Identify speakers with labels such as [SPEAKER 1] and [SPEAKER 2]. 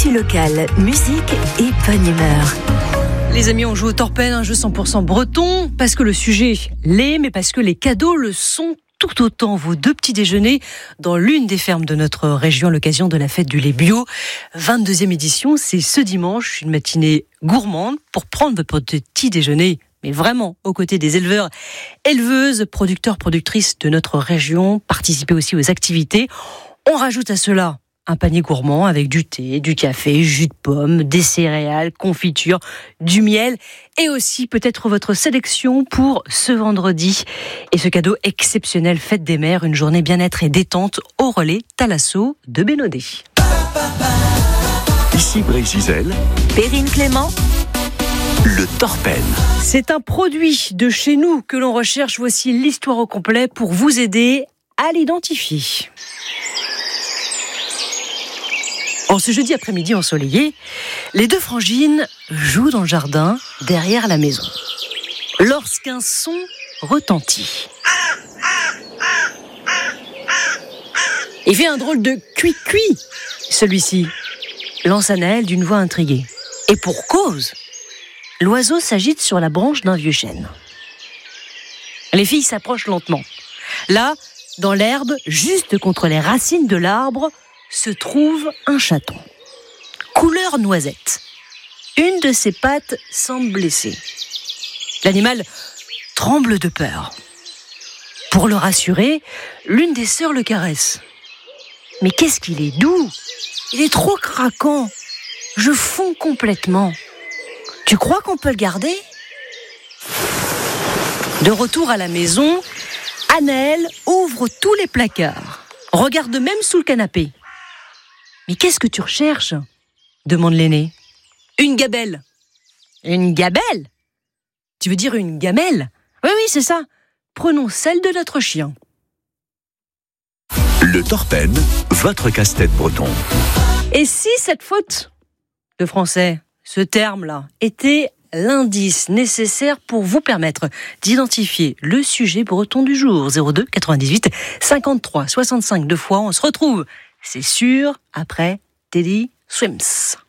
[SPEAKER 1] Actu locale, musique et bonne humeur.
[SPEAKER 2] Les amis, on joue au Torpen, un jeu 100% breton, parce que le sujet l'est, mais parce que les cadeaux le sont tout autant. Vos 2 petits déjeuners dans l'une des fermes de notre région à l'occasion de la fête du lait bio. 22e édition, c'est ce dimanche, une matinée gourmande pour prendre votre petit déjeuner, mais vraiment aux côtés des éleveurs, éleveuses, producteurs, productrices de notre région. Participer aussi aux activités. On rajoute à cela un panier gourmand avec du thé, du café, jus de pomme, des céréales, confiture, du miel et aussi peut-être votre sélection pour ce vendredi. Et ce cadeau exceptionnel, Fête des Mères, une journée bien-être et détente au relais Thalasso de Bénodet.
[SPEAKER 3] Ici Brigitte Gisèle,
[SPEAKER 1] Perrine Clément,
[SPEAKER 3] le Torpen.
[SPEAKER 2] C'est un produit de chez nous que l'on recherche. Voici l'histoire au complet pour vous aider à l'identifier. En ce jeudi après-midi ensoleillé, les 2 frangines jouent dans le jardin derrière la maison. Lorsqu'un son retentit. Il fait un drôle de cuit-cuit, celui-ci, lance Anaël d'une voix intriguée. Et pour cause, l'oiseau s'agite sur la branche d'un vieux chêne. Les filles s'approchent lentement. Là, dans l'herbe, juste contre les racines de l'arbre, se trouve un chaton, couleur noisette. Une de ses pattes semble blessée. L'animal tremble de peur. Pour le rassurer, l'une des sœurs le caresse. « Mais qu'est-ce qu'il est doux! Il est trop craquant! Je fonds complètement. Tu crois qu'on peut le garder ?» De retour à la maison, Anaël ouvre tous les placards, regarde même sous le canapé. « Mais qu'est-ce que tu recherches ?» demande l'aîné. « Une gabelle. »« Une gabelle ? Tu veux dire une gamelle ? Oui, c'est ça. Prenons celle de notre chien. »
[SPEAKER 3] Le Torpen, votre casse-tête breton.
[SPEAKER 2] Et si cette faute de français, ce terme-là, était l'indice nécessaire pour vous permettre d'identifier le sujet breton du jour ? 02 98 53 65 2 fois. On se retrouve, c'est sûr, après Teddy Swims.